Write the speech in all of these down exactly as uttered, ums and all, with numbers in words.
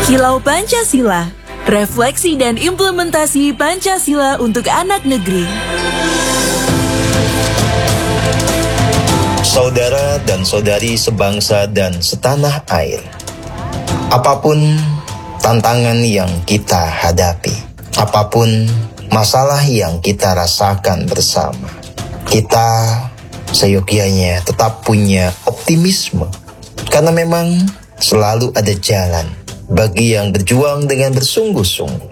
Kilau Pancasila, refleksi dan implementasi Pancasila untuk anak negeri. Saudara dan saudari sebangsa dan setanah air, apapun tantangan yang kita hadapi, apapun masalah yang kita rasakan bersama, kita seyogyanya tetap punya optimisme, karena memang selalu ada jalan bagi yang berjuang dengan bersungguh-sungguh.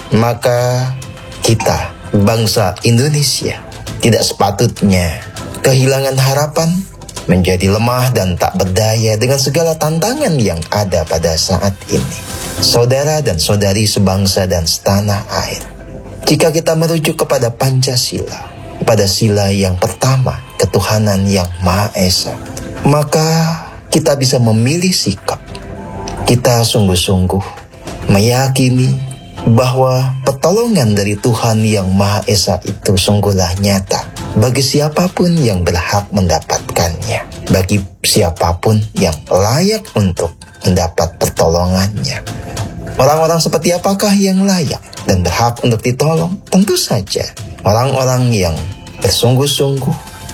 Maka kita, bangsa Indonesia, tidak sepatutnya kehilangan harapan, menjadi lemah dan tak berdaya dengan segala tantangan yang ada pada saat ini. Saudara dan saudari sebangsa dan setanah air, jika kita merujuk kepada Pancasila, pada sila yang pertama, ketuhanan yang Maha Esa, maka kita bisa memilih sikap. Kita sungguh-sungguh meyakini bahwa pertolongan dari Tuhan yang Maha Esa itu sungguhlah nyata bagi siapapun yang berhak mendapatkannya, bagi siapapun yang layak untuk mendapat pertolongannya. Orang-orang seperti apakah yang layak dan berhak untuk ditolong? Tentu saja orang-orang yang bersungguh-sungguh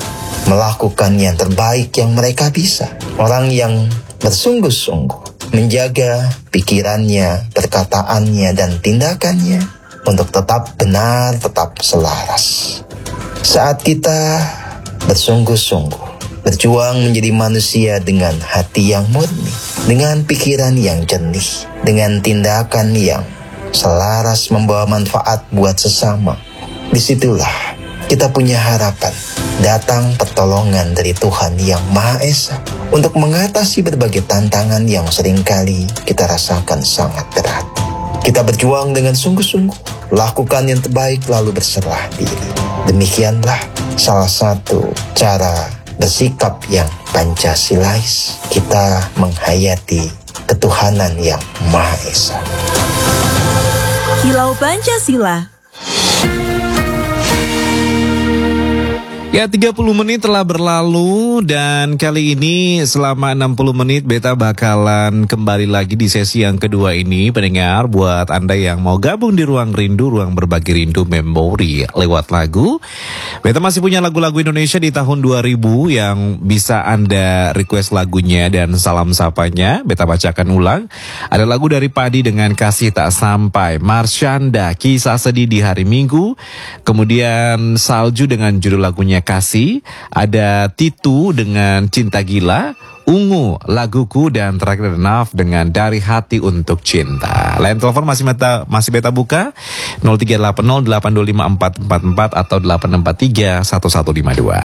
melakukan yang terbaik yang mereka bisa. Orang yang bersungguh-sungguh menjaga pikirannya, perkataannya, dan tindakannya untuk tetap benar, tetap selaras. Saat kita bersungguh-sungguh berjuang menjadi manusia dengan hati yang murni, dengan pikiran yang jernih, dengan tindakan yang selaras membawa manfaat buat sesama, disitulah kita punya harapan datang pertolongan dari Tuhan yang Maha Esa untuk mengatasi berbagai tantangan yang seringkali kita rasakan sangat berat. Kita berjuang dengan sungguh-sungguh, lakukan yang terbaik lalu berserah diri. Demikianlah salah satu cara bersikap yang Pancasilais, kita menghayati ketuhanan yang Maha Esa. Kilau Pancasila. Ya, tiga puluh menit telah berlalu dan kali ini selama enam puluh menit Beta bakalan kembali lagi di sesi yang kedua ini, pendengar. Buat Anda yang mau gabung di Ruang Rindu, Ruang Berbagi Rindu Memori lewat lagu, Beta masih punya lagu-lagu Indonesia di tahun dua ribu yang bisa Anda request lagunya dan salam sapanya. Beta bacakan ulang. Ada lagu dari Padi dengan Kasih Tak Sampai, Marsyanda, Kisah Sedih di Hari Minggu, kemudian Salju dengan judul lagunya Kasih, ada Titu dengan Cinta Gila, Ungu Laguku, dan terakhir ada Naf dengan Dari Hati Untuk Cinta. Line telepon masih beta, masih beta buka nol tiga delapan nol delapan dua lima empat empat empat atau delapan empat tiga satu satu lima dua.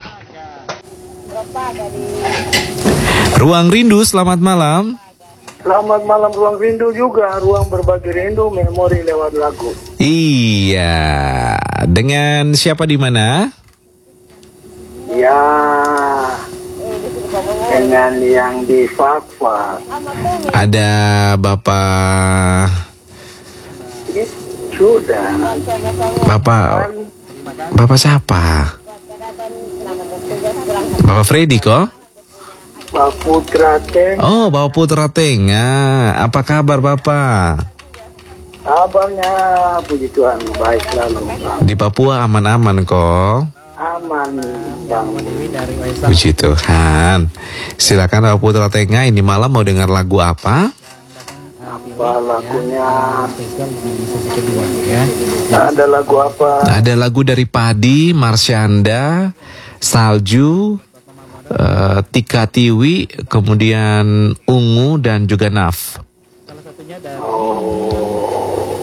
Ruang Rindu, selamat malam. Selamat malam Ruang Rindu juga, Ruang Berbagi Rindu Memori lewat lagu. Iya, dengan siapa di mana? Ya, dengan yang di Fakfak. Ada Bapak. Sudah. Bapak. Bapak siapa? Bapak Freddy kok? Bapak Putra Teng. Oh, Bapak Putra Teng. Ah, apa kabar Bapak? Kabarnya puji Tuhan baik selalu. Di Papua aman-aman kok. Aman Bang. Puji Tuhan. Silakan Bapak Putra Tengah, ini malam mau dengar lagu apa? Apa lagunya? Ada lagu apa? Ada lagu dari Padi, Marsyanda, Salju, uh, Tika Tiwi, kemudian Ungu dan juga Naf. Oh.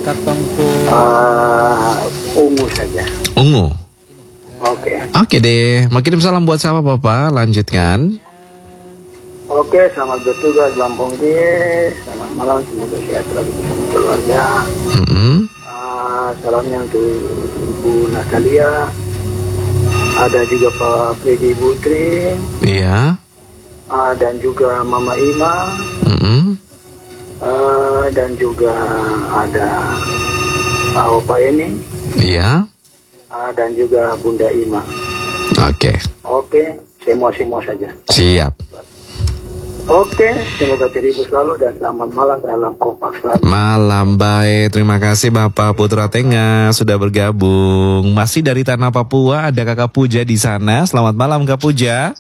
Uh, ungu saja. Ungu. Oke. Okay. Oke deh, mau kirim salam buat siapa Bapak? Lanjutkan. Oke, selamat bertugas Lampung Kie. Selamat malam, semoga sehat selalu bersama keluarga. Mm-hmm. uh, Salamnya untuk Ibu Natalia. Ada juga Pak Freddy Putri. Iya. uh, Dan juga Mama Ima. Mm-hmm. uh, Dan juga ada Pak Opa ini. Iya. Uh, dan juga Bunda Ima. Oke. Oke, semua-semua saja. Siap. Oke, semoga teribu selalu dan selamat malam dalam kompak selalu. Malam baik, terima kasih Bapak Putra Tengah sudah bergabung. Masih dari Tanah Papua, ada Kakak Puja di sana. Selamat malam Kak Puja.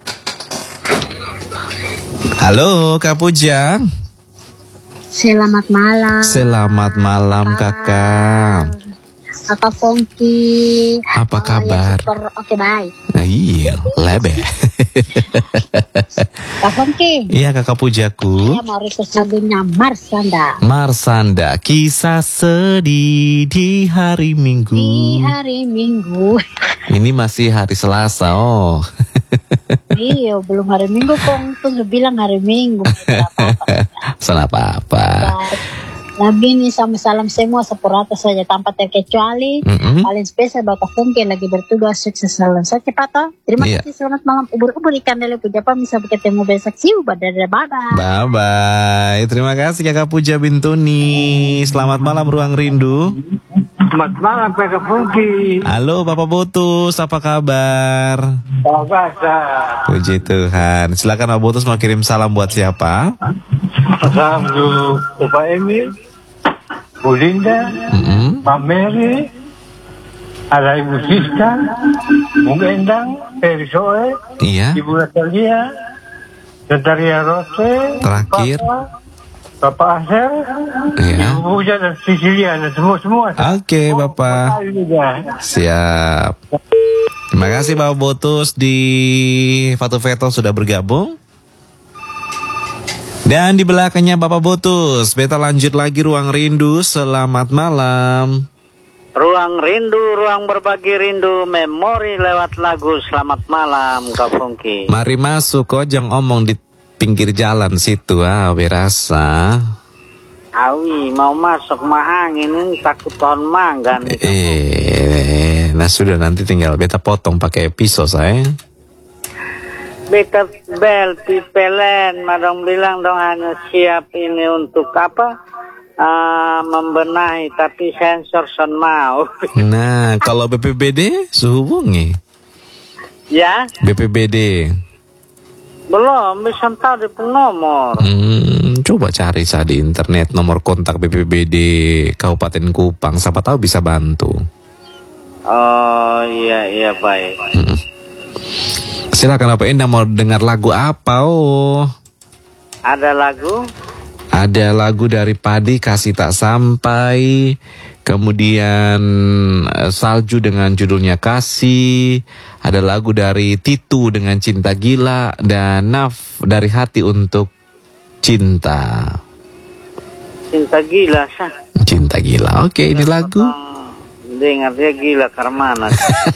Halo Kak Puja. Selamat malam. Selamat malam Kakak. Kakak Fongki. Apa kabar? Ya, super. Oke, baik. Nah, iya, lebe. Kak Fongki. Iya Kakak Pujaku. Saya mau request lagunya Marsanda. Marsanda, kisah sedih di hari Minggu. Di hari Minggu. Ini masih hari Selasa, oh. Iya, belum hari Minggu kong. Tuh bilang hari Minggu. Salah apa-apa. Lagu ini sama salam semua sepurata saja tanpa terkecuali. Mm-hmm. Paling spesial Bapak Fongki lagi bertugas, sukses selalu saja Pak. Terima Iya. kasih, selamat malam. Ubur-ubur ikan lele puja Pak, bisa ketemu besok sih. Bye-bye. Bye-bye. Terima kasih Kakak Puja Bintuni. Selamat malam Ruang Rindu. Selamat malam Kakak Fungki. Halo Bapak Botus, apa kabar? Bapak. Puji Tuhan. Silakan Bapak Botus mau kirim salam buat siapa? Salam dulu Bapak Emil, Bu Linda, Mm-mm. Mbak Mary, ada Ibu Siska, Bung Endang, Eri Soe, Iya. Ibu Natalia, Natalia Rose, Terakhir. Bapak, Bapak Asher, Iya. Ibu Puja dan Sicilia dan semua-semua. Oke Bapak. Siap. Terima kasih Bapak Botus di Fatu Veto sudah bergabung. Dan di belakangnya Bapak Botus, beta lanjut lagi Ruang Rindu. Selamat malam. Ruang rindu, ruang berbagi rindu, memori lewat lagu. Selamat malam Kak Fungki. Mari masuk, kok jangan omong di pinggir jalan situ, ah, berasa. Awi mau masuk mah angin ini takut pohon mangga nih. Eh, nah sudah nanti tinggal beta potong pakai pisau saya. Beta bel pipelen, madong bilang dong hanya siap ini untuk apa? Uh, membenahi, tapi sensor son mau. Nah, kalau B P B D sehubungi. Ya, B P B D. belum bisa tahu di nomor. Hmm, coba cari saya di internet nomor kontak B P B D Kabupaten Kupang. Siapa tahu bisa bantu. Oh iya iya baik. Hmm. Silakan Bapak Endang mau dengar lagu apa? Oh, Ada lagu? ada lagu dari Padi Kasih Tak Sampai, kemudian eh, Salju dengan judulnya Kasih, ada lagu dari Titu dengan Cinta Gila, dan Naf dari Hati Untuk Cinta. Cinta gila sah. Cinta Gila. Oke, ini lagu. Dengar dia gila karmana.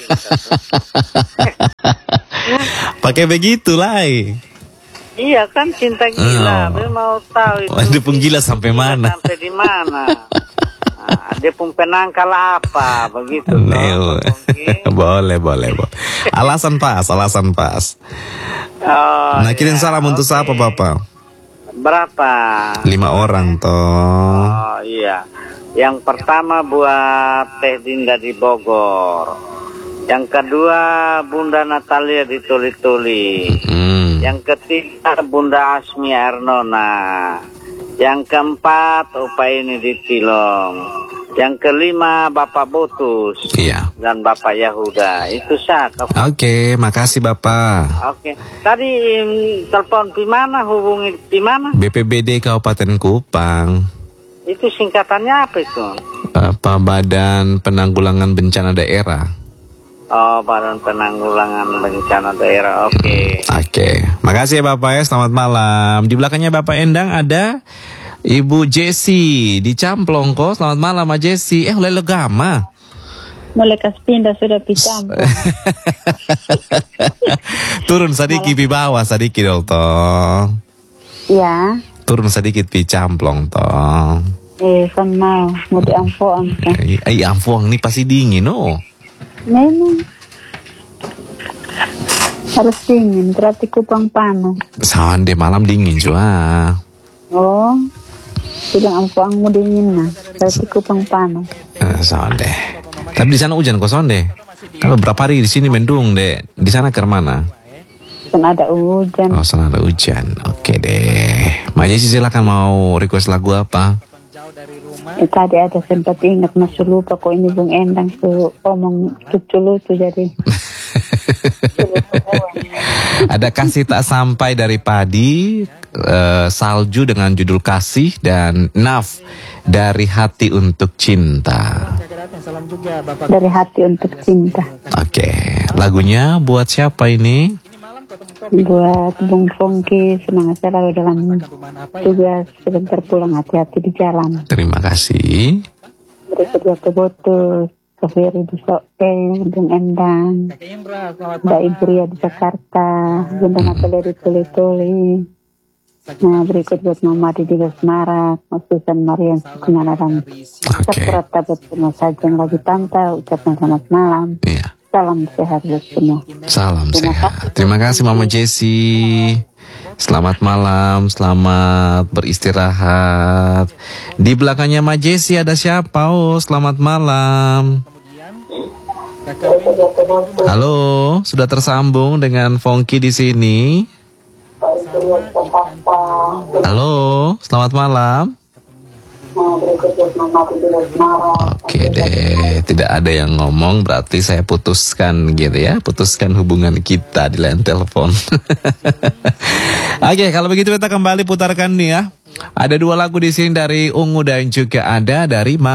Pakai begitu lah. Iya kan cinta gila. Oh. Dia mau tahu itu. Oh, dia pun gila sampai mana? Sampai di mana? Nah, dia pun penangkal apa begitu. Neo. boleh, boleh, boleh. Alasan pas, alasan pas. Oh, Nah, kirim iya, salam untuk oke. siapa, Bapak? Berapa? Lima orang, toh. Oh iya. Yang pertama buat Teh Dinda di Bogor. Yang kedua Bunda Natalia di Tuli-Tuli. Hmm. Yang ketiga Bunda Asmi Arnona. Yang keempat Upa ini di Tilong. Yang kelima Bapak Botus. Iya. Dan Bapak Yahuda. Itu sah. Oke, makasih Bapak. Oke. Tadi mm, telepon di mana, hubungi di mana? B P B D Kabupaten Kupang. Itu singkatannya apa itu? Apa Badan Penanggulangan Bencana Daerah. Oh, Badan Penanggulangan Bencana Daerah. Oke. Oke, makasih ya Bapak ya. Selamat malam. Di belakangnya Bapak Endang ada Ibu Jessi di Camplong kok. Selamat malam Mas Jessi. Eh, oleh legama. Mulai kas pindah sudah picam. Turun sedikit di bawah sedikit dong toh. Ya, Turun sedikit di Camplong toh. eh kan mau mau diampuan kan. Eh, eh ampuang nih pasti dingin oh. Memang harus dingin, berarti Kupang panas. Sande malam dingin juga. Oh, bilang ampuangmu dingin nah, berarti Kupang panas. Eh, Sande. Tapi di sana hujan kok Sonde. Kalau berapa hari di sini mendung deh. Di sana ke mana? Kan ada hujan. Oh, sana ada hujan. Oke. Oke deh. Mbak Jessy silakan mau request lagu apa? Eh, tadi ada sempat ingat masih lupa kok ini Bung Endang tuh omong lucu-lucu jadi. Ada Kasih Tak Sampai dari Padi, uh, Salju dengan judul Kasih, dan Naf dari Hati Untuk Cinta. Dari Hati Untuk Cinta. Oke, lagunya buat siapa ini? Buat Bung Fongki, semangat selalu dalam tugas, sebentar pulang hati-hati di jalan. Terima kasih. Berikutnya ke Botus, ke Ferry di Soe, Bung Endang, Mbak Ibu Ria di Jakarta, Bunda Natalia di Tuli-Tuli. Nah, berikut buat Mama di Semarang, Mas Susan Marian Sukunanaran. Seperti buat semua saja yang lagi pantau, ucapkan selamat malam. Iya. Salam sehat buat semua. Salam sehat. Terima kasih Mama Jessy. Selamat malam, selamat beristirahat. Di belakangnya Mama Jessy ada siapa? Oh, selamat malam. Halo, sudah tersambung dengan Fongki di sini. Halo, selamat malam. Oke deh, tidak ada yang ngomong, berarti saya putuskan gitu ya, putuskan hubungan kita di line telepon. Oke, kalau begitu kita kembali putarkan nih ya. Ada dua lagu di sini dari Ungu dan juga ada dari Ma